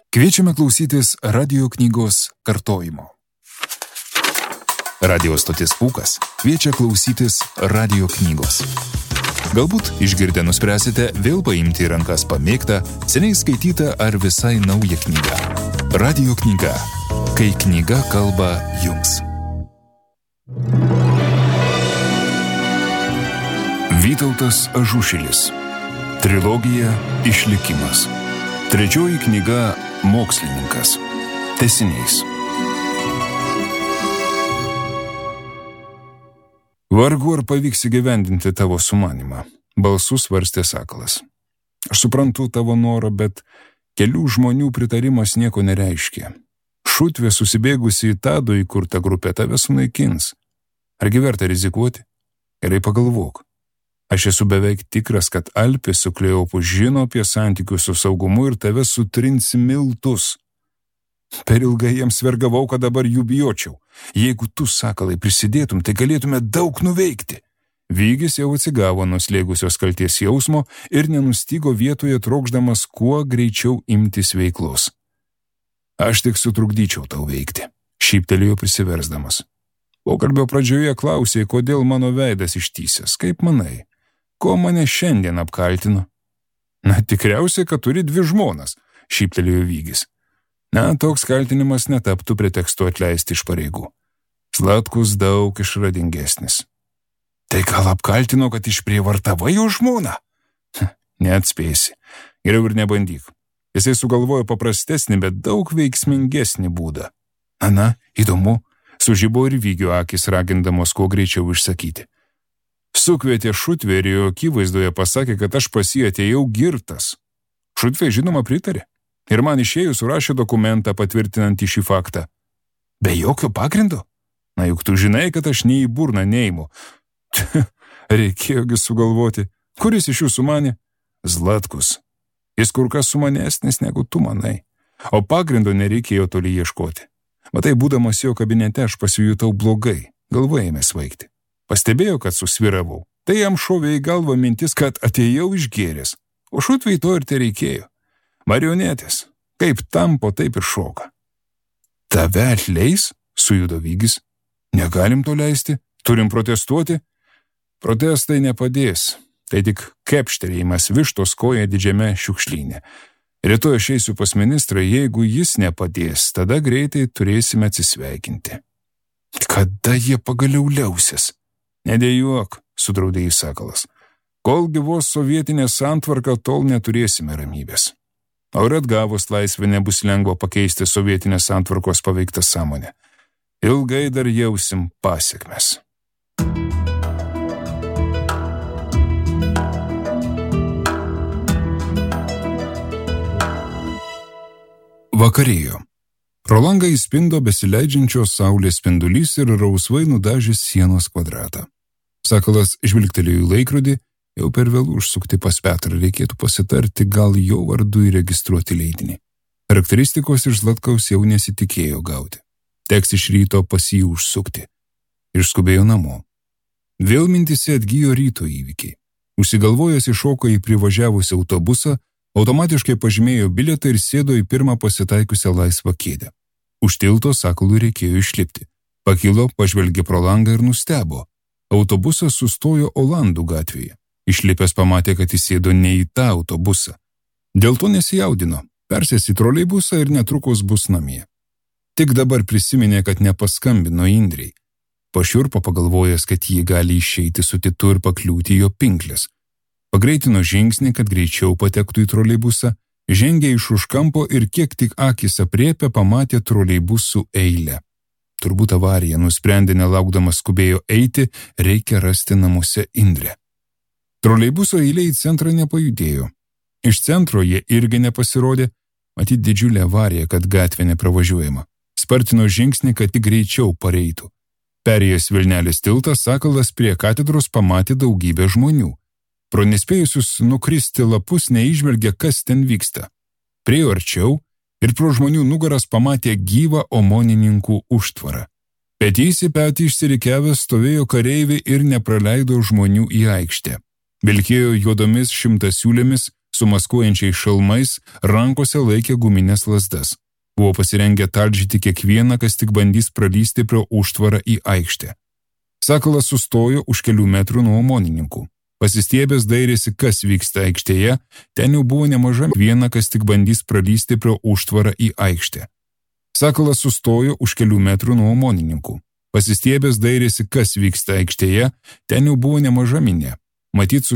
Kviečiame klausytis radio knygos kartojimo. Radio stotis Pūkas kviečia klausytis radio knygos. Galbūt išgirdę nuspręsite vėl paimti į rankas pamėgtą, seniai skaitytą ar visai naują knygą. Radio knyga. Kai knyga kalba jums. Vytautas Ažušilis. Trilogija Išlikimas. Trečioji knyga Mokslininkas. Tęsinys. Vargu ar pavyks įgyvendinti tavo sumanimą, balsu svarstė Sakalas. Aš suprantu tavo norą, bet kelių žmonių pritarimas nieko nereiškia. Šutvė susibėgusi į Tado įkurtą grupę tave sunaikins. Argi verta rizikuoti? Gerai pagalvok. Aš esu beveik tikras, kad Alpės su Kleopu žino apie santykius su saugumu ir tave sutrins miltus. Per ilgai jiems vergavau, kad dabar jų bijočiau. Jeigu tu, Sakalai, prisidėtum, tai galėtume daug nuveikti. Vygis jau atsigavo nuo slėgusios kalties jausmo ir nenustygo vietoje trokšdamas kuo greičiau imtis veiklos. Aš tik sutrukdyčiau tau veikti, šyptelėjo prisiversdamas. Pokalbio pradžioje klausė, kodėl mano veidas ištysęs. Kaip manai, ko mane šiandien apkaltino? Na, tikriausiai, kad turi 2 žmonas, šyptelėjo Vygis. Na, toks kaltinimas netaptų pretekstu atleisti iš pareigų. Zlatkus daug išradingesnis. Tai gal apkaltino, kad išprievartavai jo žmoną? Neatspėsi. Geriau ir nebandyk. Jisai sugalvojo paprastesnį, bet daug veiksmingesnį būdą. Na, įdomu, sužibo ir Vygio akis ragindamos kuo greičiau išsakyti. Sukvietė Šutvė ir jo akivaizdoje pasakė, kad aš pas jį atėjau girtas. Šutvė žinoma pritarė. Ir man išėjus surašė dokumentą patvirtinantį šį faktą. Be jokio pagrindo? Na juk tu žinai, kad aš nei į burną neimu. Reikėjogi sugalvoti. Kuris iš jų sumanė? Zlatkus. Jis kur kas sumanesnis negu tu manai. O pagrindo nereikėjo toli ieškoti. Matai, būdamas jo kabinete aš pasijutau blogai. Galva ėmė svaigti. Pastebėjau, kad susviravau. Tai jam šovė į galvą mintis, kad atėjau išgėręs. O Šutvei to ir tai reikėjo. Marionetės. Kaip tampo, taip ir šoka. Tave atleis? Sujudo Vygis. Negalim to leisti. Turim protestuoti. Protestai nepadės. Tai tik kepštelėjimas vištos koja didžiame šiukšlyne. Rytoj aš eisiu pas ministrą, jeigu jis nepadės, tada greitai turėsime atsisveikinti. Kada jie pagaliau liausis? Nedėjuok, sudraudė jį Sakalas. Kol gyvos sovietinė santvarka, tol neturėsime ramybės. O ir atgavus laisvę nebus lengva pakeisti sovietinės santvarkos paveiktą sąmonę. Ilgai dar jausim pasekmes. Vakarėjo. Pro langą įspindo besileidžiančios saulės spindulys ir rausvai nudažęs sienos kvadratą. Sakalas žvilgtelėjo į laikrodį, jau per vėlų užsukti pas Petrą, reikėtų pasitarti, gal jo vardu įregistruoti leidinį. Charakteristikos iš Zlatkaus jau nesitikėjo gauti. Teks iš ryto pas jį užsukti. Išskubėjo namo. Vėl mintise atgijo ryto įvykiai. Užsigalvojęs iššoko į privažiavusią autobusą, automatiškai pažymėjo bilietą ir sėdo į pirmą pasitaikiusią laisvą kėdę. Už tilto Sakalui reikėjo išlipti. Pakilo, pažvelgė pro langą ir nustebo. Autobusas sustojo Olandų gatvėje. Išlipęs pamatė, kad įsėdo ne į tą autobusą. Dėl to nesijaudino. Persės į troleibusą ir netrukus bus namie. Tik dabar prisiminė, kad nepaskambino Indrei. Pašiurpo pagalvojęs, kad jį gali išeiti su Titu ir pakliūti jo pinklės. Pagreitino žingsnį, kad greičiau patektų į troleibusą, žengė iš už kampo ir kiek tik akis apriepė, pamatė troleibusų eilę. Turbūt avarija, nusprendė nelaukdamas skubėjo eiti, reikia rasti namuose Indrę. Troleibuso eilė į centrą nepajudėjo. Iš centro jie irgi nepasirodė, matyt didžiulė avarija, kad gatvė nepravažiuojama. Spartino žingsnį, kad tik greičiau pareitų. Perėjęs Vilnelės tiltą, Sakalas prie katedros pamatė daugybę žmonių. Pro nespėjusius nukristi lapus neįžvelgė, kas ten vyksta. Priėjo arčiau ir pro žmonių nugaras pamatė gyvą omonininkų užtvarą. Petys į petį išsirikiavęs stovėjo kareiviai ir nepraleido žmonių į aikštę. Vilkėjo juodomis šimtasiūlėmis su maskuojančiais šalmais, rankose laikė guminės lazdas. Buvo pasirengę talžyti kiekvieną, kas tik bandys pralysti pro užtvarą į aikštę. Sakalas sustojo už kelių metrų nuo omonininkų. Pasistiebęs dairėsi, kas vyksta aikštėje, ten jau buvo nemaža viena, kas tik bandys pralysti pro užtvarą į aikštę. Sakalas sustojo už kelių metrų nuo omonininkų. Pasistiebęs dairėsi, kas vyksta aikštėje, ten jau buvo nemaža minia. Matyt,